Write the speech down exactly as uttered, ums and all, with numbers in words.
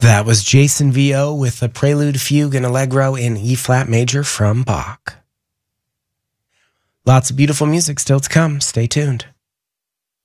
That was Jason Vio with a Prelude, Fugue, and Allegro in E-flat major from Bach. Lots of beautiful music still to come. Stay tuned.